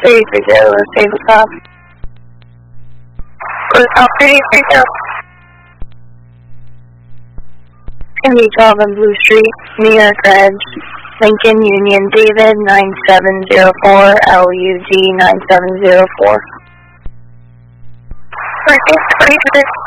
330, tabletop. South 330. MD12 on Blue Street, New York Reds, Lincoln Union David 9704, LUD 9704. 330.